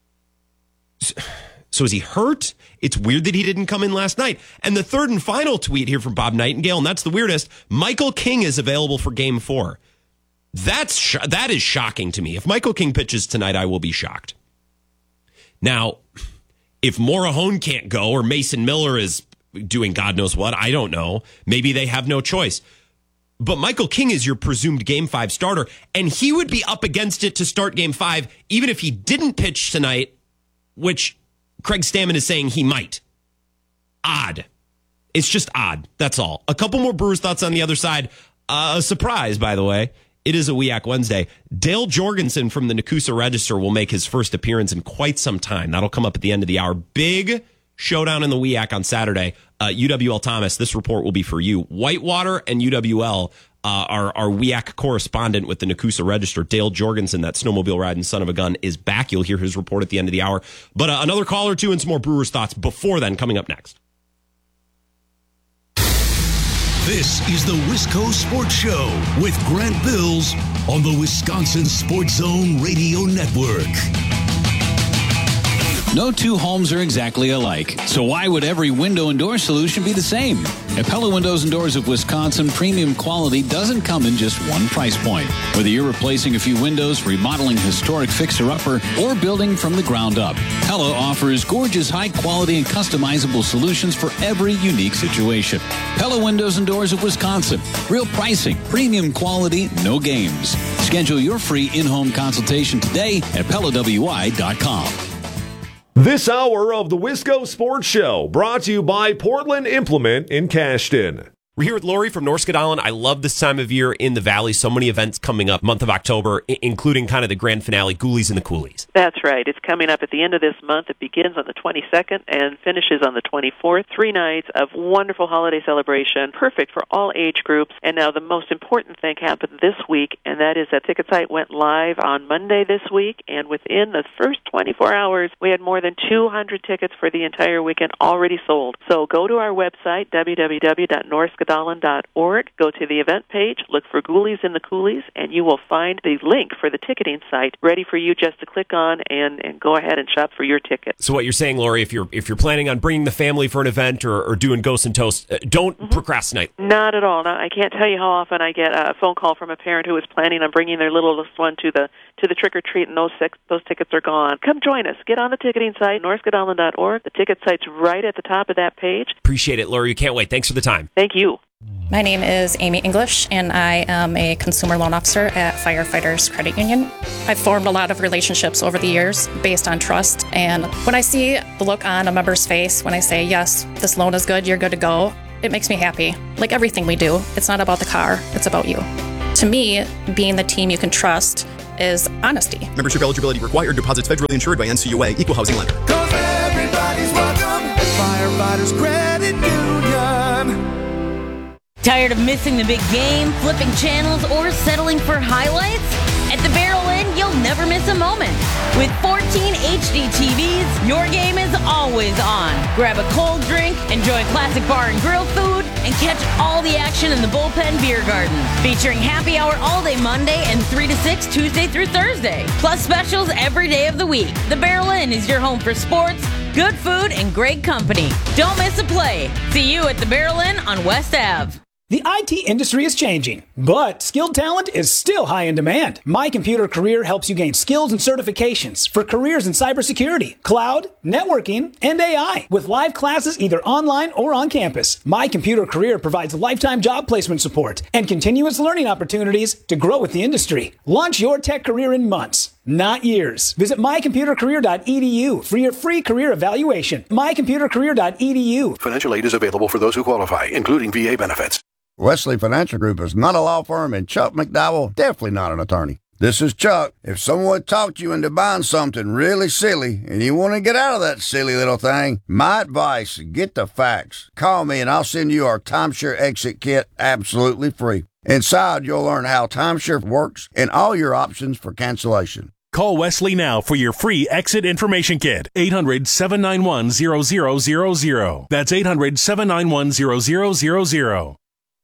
So is he hurt? It's weird that he didn't come in last night. And the third and final tweet here from Bob Nightingale, and that's the weirdest. Michael King is available for game four. That's sh- that is shocking to me. If Michael King pitches tonight, I will be shocked. Now, if Morejon can't go or Mason Miller is doing God knows what, I don't know. Maybe they have no choice. But Michael King is your presumed game five starter, and he would be up against it to start game five, even if he didn't pitch tonight, which Craig Stammen is saying he might. Odd. It's just odd. That's all. A couple more Brewers thoughts on the other side. Uh, a surprise, by the way. It is a W E A C Wednesday. Dale Jorgensen from the Nakusa Register will make his first appearance in quite some time. That'll come up at the end of the hour. Big showdown in the W E A C on Saturday. Uh, U W L Thomas, this report will be for you. Whitewater and U W L, uh, our, our W E A C correspondent with the Nakusa Register, Dale Jorgensen, that snowmobile riding son of a gun, is back. You'll hear his report at the end of the hour. But uh, another call or two and some more Brewers thoughts before then coming up next. This is the Wisco Sports Show with Grant Bills on the Wisconsin Sports Zone Radio Network. No two homes are exactly alike, so why would every window and door solution be the same? At Pella Windows and Doors of Wisconsin, premium quality doesn't come in just one price point. Whether you're replacing a few windows, remodeling historic fixer-upper, or building from the ground up, Pella offers gorgeous, high-quality, and customizable solutions for every unique situation. Pella Windows and Doors of Wisconsin. Real pricing, premium quality, no games. Schedule your free in-home consultation today at Pella W I dot com. This hour of the Wisco Sports Show brought to you by Portland Implement in Cashton. We're here with Lori from Norsk Island. I love this time of year in the Valley. So many events coming up month of October, I- including kind of the grand finale, Ghoulies and the Coolies. That's right. It's coming up at the end of this month. It begins on the twenty-second and finishes on the twenty-fourth. Three nights of wonderful holiday celebration, perfect for all age groups. And now the most important thing happened this week, and that is that Ticket Site went live on Monday this week, and within the first twenty-four hours, we had more than two hundred tickets for the entire weekend already sold. So go to our website, w w w dot norsk island dot org, go to the event page, look for Ghoulies and the Coolies, and you will find the link for the ticketing site ready for you just to click on and, and go ahead and shop for your ticket. So what you're saying, Lori, if you're if you're planning on bringing the family for an event or, or doing Ghosts and Toast, uh, don't mm-hmm. procrastinate. Not at all. Now, I can't tell you how often I get a phone call from a parent who is planning on bringing their littlest one to the to the trick-or-treat, and those six, those tickets are gone. Come join us. Get on the ticketing site, north godalming dot org. The ticket site's right at the top of that page. Appreciate it, Lori. You can't wait. Thanks for the time. Thank you. My name is Amy English, and I am a consumer loan officer at Firefighters Credit Union. I've formed a lot of relationships over the years based on trust, and when I see the look on a member's face when I say, yes, this loan is good, you're good to go, it makes me happy. Like everything we do, it's not about the car, it's about you. To me, being the team you can trust is honesty. Membership eligibility required. Deposits federally insured by N C U A. Equal housing lender. Cause everybody's welcome at Firefighters Credit Union. Tired of missing the big game, flipping channels, or settling for highlights? At the Barrel Inn, you'll never miss a moment. With fourteen H D T Vs, your game is always on. Grab a cold drink, enjoy classic bar and grill food, and catch all the action in the Bullpen Beer Garden. Featuring happy hour all day Monday and three to six Tuesday through Thursday. Plus specials every day of the week. The Barrel Inn is your home for sports, good food, and great company. Don't miss a play. See you at the Barrel Inn on West Avenue. The I T industry is changing, but skilled talent is still high in demand. My Computer Career helps you gain skills and certifications for careers in cybersecurity, cloud, networking, and A I, with live classes either online or on campus. My Computer Career provides lifetime job placement support and continuous learning opportunities to grow with the industry. Launch your tech career in months, not years. Visit my computer career dot e d u for your free career evaluation. my computer career dot e d u. Financial aid is available for those who qualify, including V A benefits. Wesley Financial Group is not a law firm, and Chuck McDowell definitely not an attorney. This is Chuck. If someone talked you into buying something really silly and you want to get out of that silly little thing, my advice, get the facts. Call me and I'll send you our timeshare exit kit absolutely free. Inside, you'll learn how timeshare works and all your options for cancellation. Call Wesley now for your free exit information kit. eight hundred, seven nine one, zero zero zero zero. That's eight hundred, seven nine one, zero zero zero zero.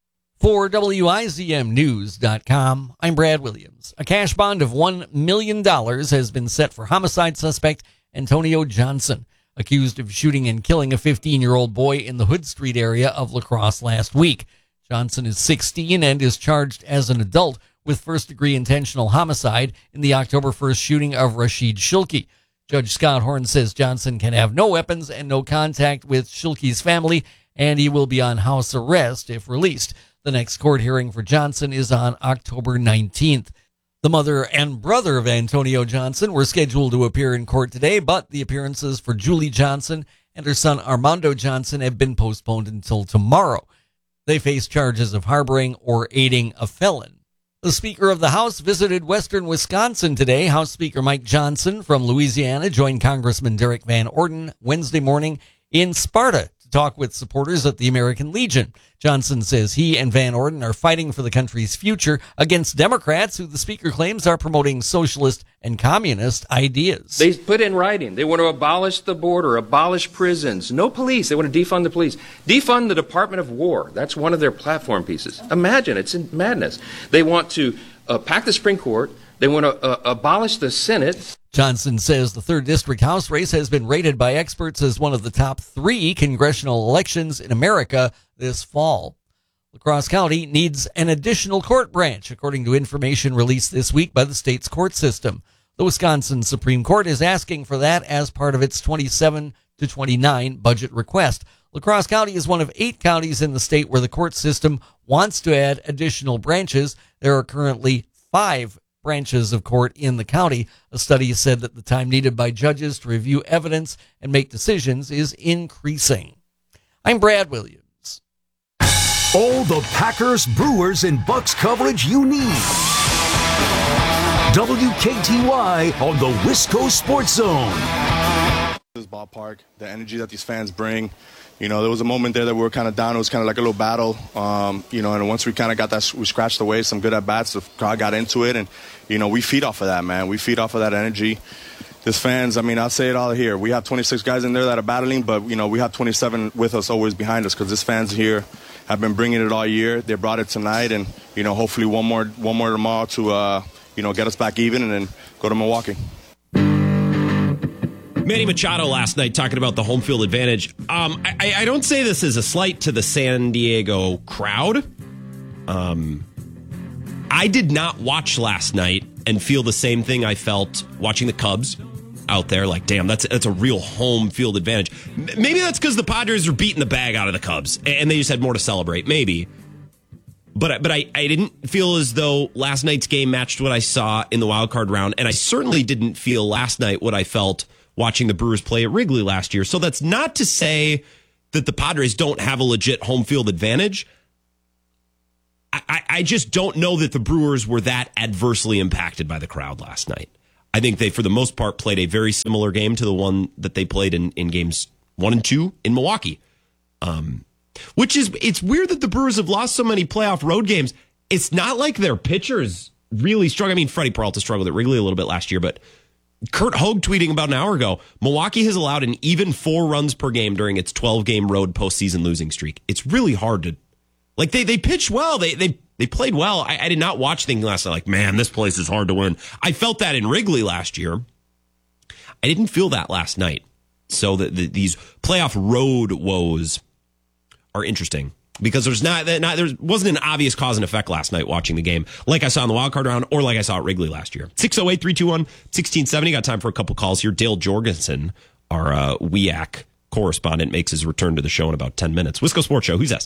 For W I Z M News dot com, I'm Brad Williams. A cash bond of one million dollars has been set for homicide suspect Antonio Johnson, accused of shooting and killing a fifteen-year-old boy in the Hood Street area of La Crosse last week. Johnson is sixteen and is charged as an adult with first-degree intentional homicide in the October first shooting of Rashid Shilkey. Judge Scott Horn says Johnson can have no weapons and no contact with Shilkey's family, and he will be on house arrest if released. The next court hearing for Johnson is on October nineteenth. The mother and brother of Antonio Johnson were scheduled to appear in court today, but the appearances for Julie Johnson and her son Armando Johnson have been postponed until tomorrow. They face charges of harboring or aiding a felon. The Speaker of the House visited western Wisconsin today. House Speaker Mike Johnson from Louisiana joined Congressman Derek Van Orden Wednesday morning in Sparta to talk with supporters at the American Legion. Johnson says he and Van Orden are fighting for the country's future against Democrats who the Speaker claims are promoting socialist and communist ideas. They put in writing they want to abolish the border, abolish prisons, no police. They want to defund the police, defund the Department of War. That's one of their platform pieces. Imagine, it's in madness. They want to uh, pack the Supreme Court. They want to uh, abolish the Senate. Johnson says the third District House race has been rated by experts as one of the top three congressional elections in America this fall. La Crosse County needs an additional court branch, according to information released this week by the state's court system. The Wisconsin Supreme Court is asking for that as part of its twenty-seven to twenty-nine budget request. La Crosse County is one of eight counties in the state where the court system wants to add additional branches. There are currently five branches of court in the county. A study said that the time needed by judges to review evidence and make decisions is increasing. I'm Brad Williams. All the Packers, Brewers, and Bucks coverage you need. W K T Y on the Wisco Sports Zone. This ballpark, the energy that these fans bring. You know, there was a moment there that we were kind of down. It was kind of like a little battle, um, you know, and once we kind of got that, we scratched away some good at-bats. The crowd got into it, and, you know, we feed off of that, man. We feed off of that energy. This fans, I mean, I'll say it all here. We have twenty-six guys in there that are battling, but, you know, we have twenty-seven with us always behind us because this fans here have been bringing it all year. They brought it tonight, and, you know, hopefully one more one more tomorrow to, uh, you know, get us back even and then go to Milwaukee. Manny Machado last night talking about the home field advantage. Um, I, I don't say this as a slight to the San Diego crowd. Um, I did not watch last night and feel the same thing I felt watching the Cubs out there. Like, damn, that's that's a real home field advantage. M- maybe that's because the Padres are beating the bag out of the Cubs and they just had more to celebrate. Maybe. But, but I, I didn't feel as though last night's game matched what I saw in the wild card round. And I certainly didn't feel last night what I felt watching the Brewers play at Wrigley last year. So that's not to say that the Padres don't have a legit home field advantage. I, I just don't know that the Brewers were that adversely impacted by the crowd last night. I think they, for the most part, played a very similar game to the one that they played in, in games one and two in Milwaukee. Um, which is, it's weird that the Brewers have lost so many playoff road games. It's not like their pitchers really struggle. I mean, Freddie Peralta struggled at Wrigley a little bit last year, but Kurt Hogue tweeting about an hour ago, Milwaukee has allowed an even four runs per game during its twelve-game road postseason losing streak. It's really hard to, like, they they pitched well. They they they played well. I, I did not watch things last night like, man, this place is hard to win. I felt that in Wrigley last year. I didn't feel that last night. So the, the, these playoff road woes are interesting because there's not, not there wasn't an obvious cause and effect last night watching the game like I saw in the wild card round or like I saw at Wrigley last year. six oh eight, three two one, one six seven oh. Got time for a couple calls here. Dale Jorgensen, our uh, W I A C correspondent, makes his return to the show in about ten minutes. Wisco Sports Show. Who's this?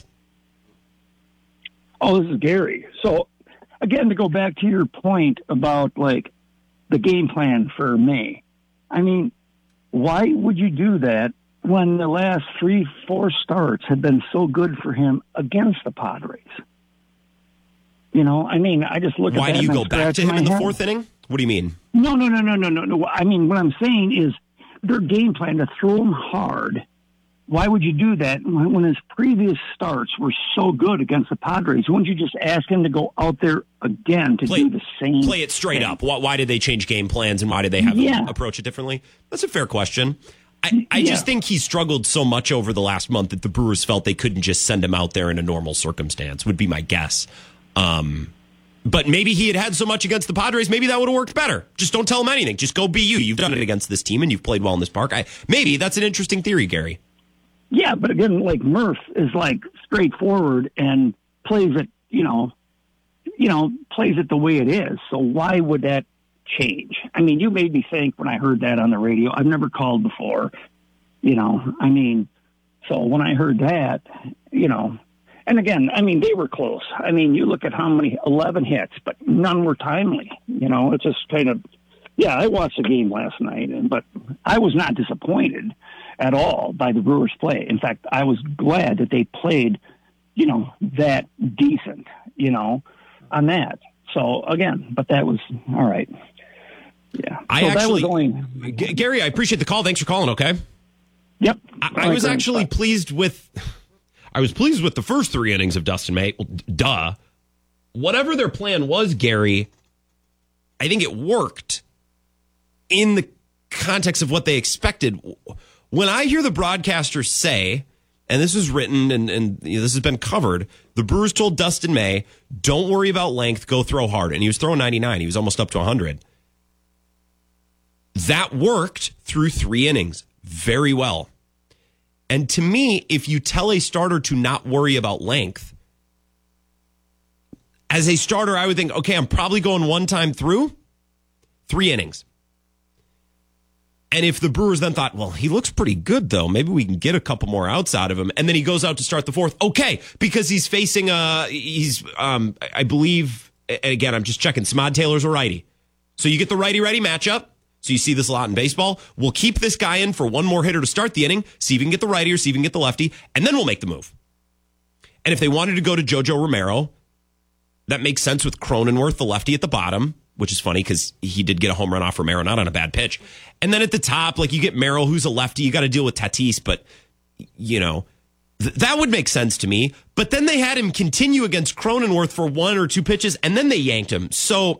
Oh, this is Gary. So, again, to go back to your point about, like, the game plan for May. I mean, why would you do that when the last three, four starts have been so good for him against the Padres? You know, I mean, I just look at why that. Why do you and go back to him in the head. fourth inning? What do you mean? No, no, no, no, no, no, no. I mean, what I'm saying is their game plan to throw him hard. Why would you do that when, when his previous starts were so good against the Padres? Wouldn't you just ask him to go out there again to play, do the same Play it straight thing? up. Why, why did they change game plans and why did they have yeah. him approach it differently? That's a fair question. I, I yeah. just think he struggled so much over the last month that the Brewers felt they couldn't just send him out there in a normal circumstance, would be my guess. Um, but maybe he had had so much against the Padres, maybe that would have worked better. Just don't tell him anything. Just go be you. You've done it against this team and you've played well in this park. I, maybe that's an interesting theory, Gary. Yeah, but again, like Murph is like straightforward and plays it, you know, you know, plays it the way it is. So why would that change? I mean, you made me think when I heard that on the radio. I've never called before, you know. I mean, so when I heard that, you know, and again, I mean, they were close. I mean, you look at how many eleven hits, but none were timely. You know, it's just kind of, yeah. I watched the game last night, and but I was not disappointed at all by the Brewers' play. In fact, I was glad that they played, you know, that decent, you know, on that. So again, but that was all right. Yeah, I so actually, that was only... G- Gary, I appreciate the call. Thanks for calling. Okay. Yep. I, I was actually pleased with. I was pleased with the first three innings of Dustin May. Well, duh. Whatever their plan was, Gary, I think it worked in the context of what they expected. When I hear the broadcasters say, and this is written and, and you know, this has been covered, the Brewers told Dustin May, don't worry about length, go throw hard. And he was throwing ninety-nine. He was almost up to one hundred. That worked through three innings very well. And to me, if you tell a starter to not worry about length, as a starter, I would think, okay, I'm probably going one time through, three innings. And if the Brewers then thought, well, he looks pretty good, though, maybe we can get a couple more outs out of him. And then he goes out to start the fourth. Okay, because he's facing, uh, he's, um, I believe, and again, I'm just checking, Samad Taylor's a righty. So you get the righty-righty matchup. So you see this a lot in baseball. We'll keep this guy in for one more hitter to start the inning, see if we can get the righty or see if we can get the lefty, and then we'll make the move. And if they wanted to go to JoJo Romero, that makes sense with Cronenworth, the lefty at the bottom, which is funny because he did get a home run off Romero, not on a bad pitch. And then at the top, like you get Merrill, who's a lefty. You got to deal with Tatis, but, you know, th- that would make sense to me. But then they had him continue against Cronenworth for one or two pitches, and then they yanked him. So,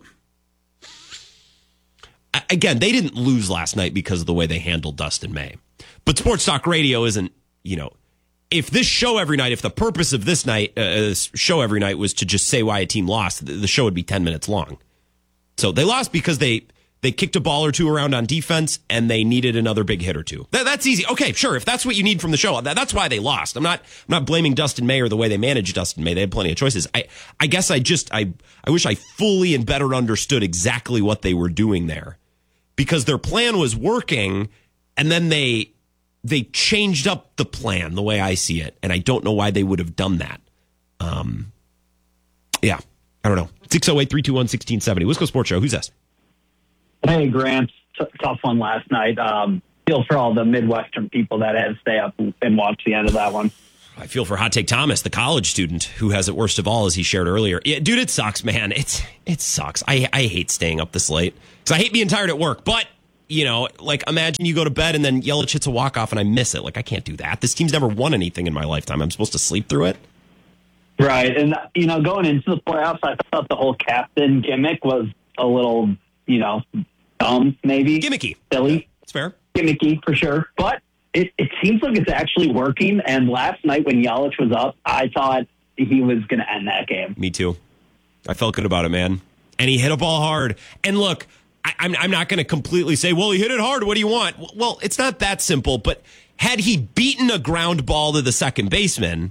again, they didn't lose last night because of the way they handled Dustin May. But Sports Talk Radio isn't, you know, if this show every night, if the purpose of this night, uh, show every night was to just say why a team lost, the show would be ten minutes long. So they lost because they They kicked a ball or two around on defense, and they needed another big hit or two. That, that's easy. Okay, sure. If that's what you need from the show, that, that's why they lost. I'm not I'm not blaming Dustin May or the way they managed Dustin May. They had plenty of choices. I, I guess I just I I wish I fully and better understood exactly what they were doing there, because their plan was working, and then they they changed up the plan the way I see it, and I don't know why they would have done that. Um, yeah, I don't know. six oh eight, three two one, one six seven oh. Wisco Sports Show. Who's this? Hey, Grant. T- tough one last night. Um, feel for all the Midwestern people that had to stay up and, and watch the end of that one. I feel for Hot Take Thomas, the college student who has it worst of all, as he shared earlier. Yeah, dude, it sucks, man. It's it sucks. I I hate staying up this late because I hate being tired at work. But, you know, like, imagine you go to bed and then Yelich hits a walk-off and I miss it. Like, I can't do that. This team's never won anything in my lifetime. I'm supposed to sleep through it? Right. And, you know, going into the playoffs, I thought the whole captain gimmick was a little, you know, dumb, maybe. Gimmicky. Silly. It's fair. Gimmicky, for sure. But it, it seems like it's actually working. And last night when Yelich was up, I thought he was going to end that game. Me too. I felt good about it, man. And he hit a ball hard. And look, I, I'm, I'm not going to completely say, well, he hit it hard. What do you want? Well, it's not that simple. But had he beaten a ground ball to the second baseman,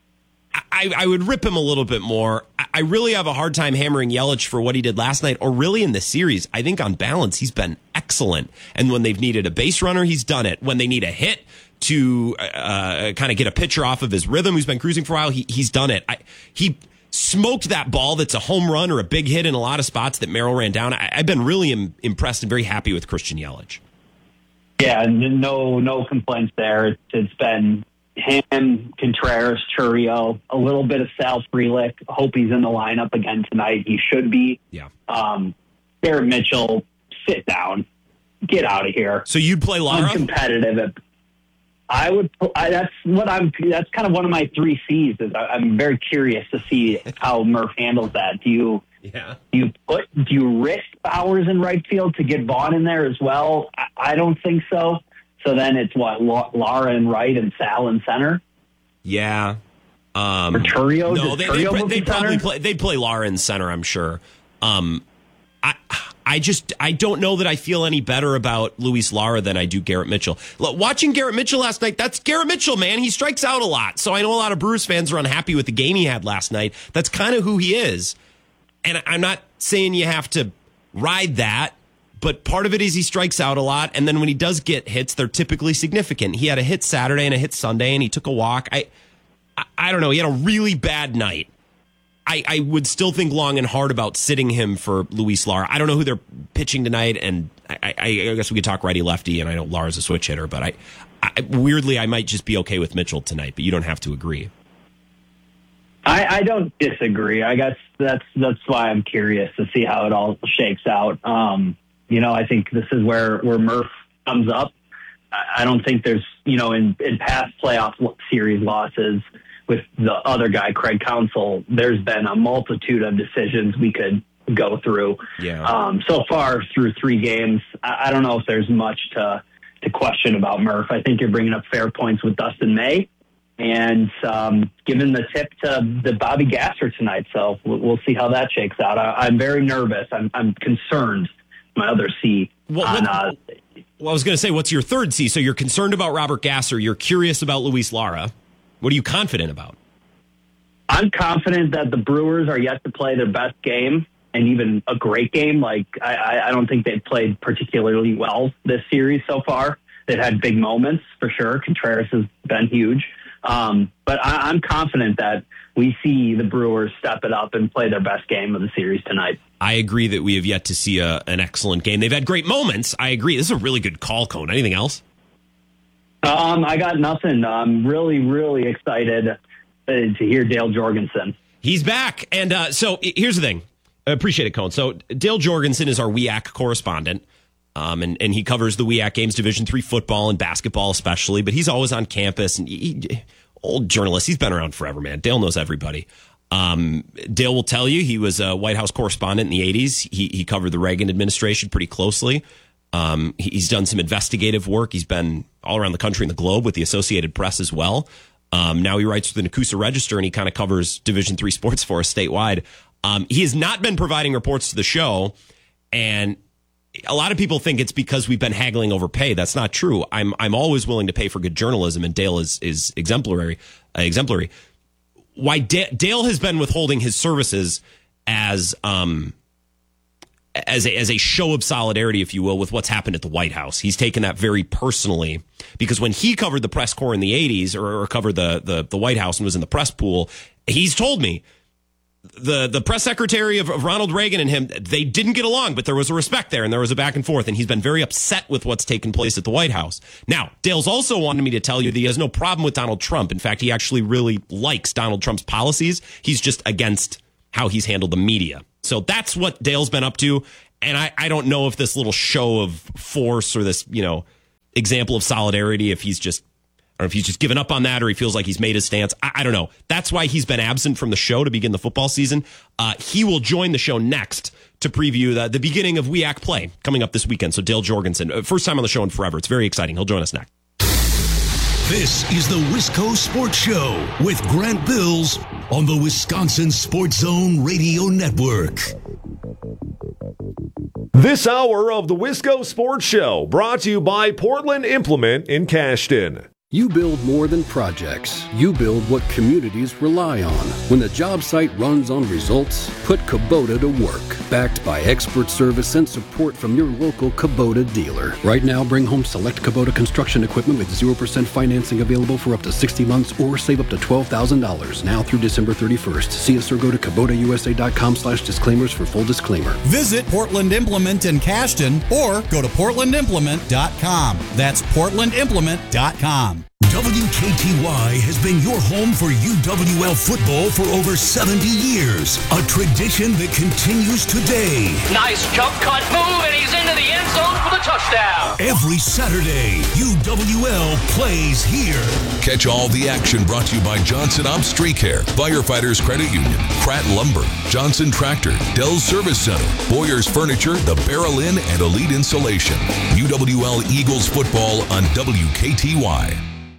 I, I would rip him a little bit more. I really have a hard time hammering Yelich for what he did last night, or really in the series. I think on balance, he's been excellent. And when they've needed a base runner, he's done it. When they need a hit to uh, kind of get a pitcher off of his rhythm, who's been cruising for a while, he, he's done it. I, he smoked that ball that's a home run or a big hit in a lot of spots that Merrill ran down. I, I've been really im- impressed and very happy with Christian Yelich. Yeah, no, no complaints there. It's, it's been him, Contreras, Churio, a little bit of Sal Frelick. Hope he's in the lineup again tonight. He should be. Yeah. Um, Garrett Mitchell, sit down. Get out of here. So you'd play Lara? Uncompetitive. I would. I, that's what I'm. That's kind of one of my three C's. Is I, I'm very curious to see how Murph handles that. Do you? Yeah. Do you put? Do you risk Bowers in right field to get Vaughn in there as well? I, I don't think so. So then it's what, Lara in right and Sal in center? Yeah. Um, or Churio? No, Does they, Churio they'd, move they'd to probably center? play. They'd play Lara in center, I'm sure. Um, I, I just, I don't know that I feel any better about Luis Lara than I do Garrett Mitchell. Look, watching Garrett Mitchell last night, that's Garrett Mitchell, man. He strikes out a lot. So I know a lot of Brewers fans are unhappy with the game he had last night. That's kind of who he is. And I'm not saying you have to ride that, but part of it is he strikes out a lot, and then when he does get hits, they're typically significant. He had a hit Saturday and a hit Sunday, and he took a walk. I, I, I don't know. He had a really bad night. I, I would still think long and hard about sitting him for Luis Lara. I don't know who they're pitching tonight, and I, I, I guess we could talk righty-lefty, and I know Lara's a switch hitter, but I, I weirdly, I might just be okay with Mitchell tonight, but you don't have to agree. I, I don't disagree. I guess that's that's why I'm curious to see how it all shakes out. Um, You know, I think this is where, where Murph comes up. I don't think there's, you know, in, in past playoff series losses with the other guy, Craig Counsell, there's been a multitude of decisions we could go through. Yeah. Um, so far through three games, I, I don't know if there's much to, to question about Murph. I think you're bringing up fair points with Dustin May and um, giving the tip to the Bobby Gasser tonight. So we'll, we'll see how that shakes out. I, I'm very nervous. I'm, I'm concerned. My other C. Well, on, what, uh, well I was going to say, what's your third C? So you're concerned about Robert Gasser. You're curious about Luis Lara. What are you confident about? I'm confident that the Brewers are yet to play their best game, and even a great game. Like I, I don't think they've played particularly well this series so far. They've had big moments for sure. Contreras has been huge. Um, but I, I'm confident that we see the Brewers step it up and play their best game of the series tonight. I agree that we have yet to see a, an excellent game. They've had great moments. I agree. This is a really good call, Cone. Anything else? Um, I got nothing. I'm really, really excited uh, to hear Dale Jorgensen. He's back. And uh, so here's the thing. I appreciate it, Cone. So Dale Jorgensen is our W E A C correspondent. Um, and, and he covers the W E A C games, Division three football and basketball especially, but he's always on campus. And he, he, old journalist, he's been around forever, man. Dale knows everybody. Um, Dale will tell you he was a White House correspondent in the eighties. He, he covered the Reagan administration pretty closely. Um, he, he's done some investigative work. He's been all around the country and the globe with the Associated Press as well. Um, now he writes for the Nakusa Register, and he kind of covers Division three sports for us statewide. Um, he has not been providing reports to the show, and a lot of people think it's because we've been haggling over pay. That's not true. I'm I'm always willing to pay for good journalism, and Dale is is exemplary. Uh, exemplary. Why da- Dale has been withholding his services as um as a, as a show of solidarity, if you will, with what's happened at the White House. He's taken that very personally, because when he covered the press corps in the eighties, or, or covered the, the the White House and was in the press pool, he's told me the the press secretary of, of Ronald Reagan and him, they didn't get along, but there was a respect there and there was a back and forth, and he's been very upset with what's taken place at the White House. Now, Dale's also wanted me to tell you that he has no problem with Donald Trump. In fact, he actually really likes Donald Trump's policies. He's just against how he's handled the media. So that's what Dale's been up to. And I, I don't know if this little show of force or this, you know, example of solidarity, if he's just, or if he's just given up on that, or he feels like he's made his stance. I, I don't know. That's why he's been absent from the show to begin the football season. Uh, he will join the show next to preview the, the beginning of W E A C play coming up this weekend. So Dale Jorgensen, uh, first time on the show in forever. It's very exciting. He'll join us next. This is the Wisco Sports Show with Grant Bills on the Wisconsin Sports Zone Radio Network. This hour of the Wisco Sports Show brought to you by Portland Implement in Cashton. You build more than projects. You build what communities rely on. When the job site runs on results, put Kubota to work. Backed by expert service and support from your local Kubota dealer. Right now, bring home select Kubota construction equipment with zero percent financing available for up to sixty months, or save up to twelve thousand dollars now through December thirty-first. See us or go to Kubota U S A dot com slash disclaimers for full disclaimer. Visit Portland Implement in Cashton or go to portland implement dot com. That's portland implement dot com. W K T Y has been your home for U W L football for over seventy years. A tradition that continues today. Nice jump cut move, and he's into the end zone for the touchdown. Every Saturday, U W L plays here. Catch all the action brought to you by Johnson Ops Street Care, Firefighters Credit Union, Pratt Lumber, Johnson Tractor, Dell's Service Center, Boyer's Furniture, The Barrel Inn, and Elite Insulation. U W L Eagles football on W K T Y.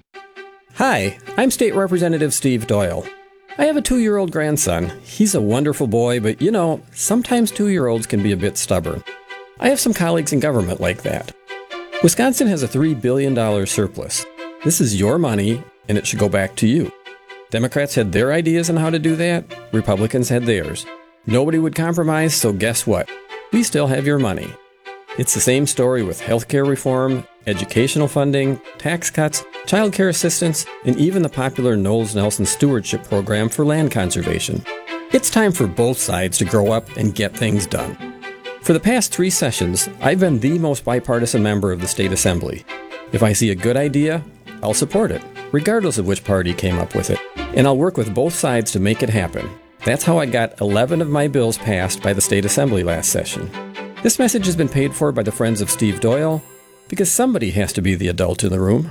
Hi, I'm State Representative Steve Doyle. I have a two-year-old grandson. He's a wonderful boy, but you know, sometimes two-year-olds can be a bit stubborn. I have some colleagues in government like that. Wisconsin has a three billion dollars surplus. This is your money, and it should go back to you. Democrats had their ideas on how to do that. Republicans had theirs. Nobody would compromise, so guess what? We still have your money. It's the same story with healthcare reform, educational funding, tax cuts, child care assistance, and even the popular Knowles Nelson Stewardship Program for land conservation. It's time for both sides to grow up and get things done. For the past three sessions, I've been the most bipartisan member of the State Assembly. If I see a good idea, I'll support it, regardless of which party came up with it. And I'll work with both sides to make it happen. That's how I got eleven of my bills passed by the State Assembly last session. This message has been paid for by the Friends of Steve Doyle, because somebody has to be the adult in the room.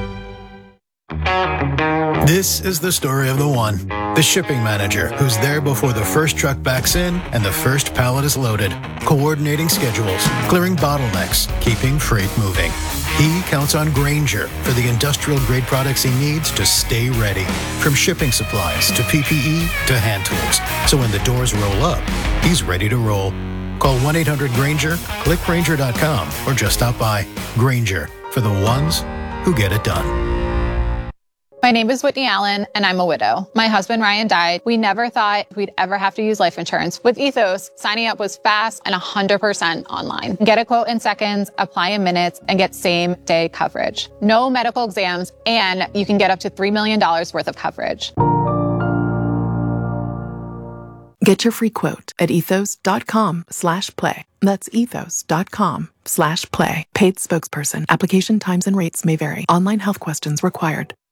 This is the story of the one, the shipping manager, who's there before the first truck backs in and the first pallet is loaded, coordinating schedules, clearing bottlenecks, keeping freight moving. He counts on Grainger for the industrial-grade products he needs to stay ready, from shipping supplies to P P E to hand tools. So when the doors roll up, he's ready to roll. Call one eight hundred Grainger, click Grainger dot com, or just stop by. Grainger, for the ones who get it done. My name is Whitney Allen, and I'm a widow. My husband, Ryan, died. We never thought we'd ever have to use life insurance. With Ethos, signing up was fast and one hundred percent online. Get a quote in seconds, apply in minutes, and get same-day coverage. No medical exams, and you can get up to three million dollars worth of coverage. Get your free quote at ethos dot com slash play. That's ethos dot com slash play. Paid spokesperson. Application times and rates may vary. Online health questions required.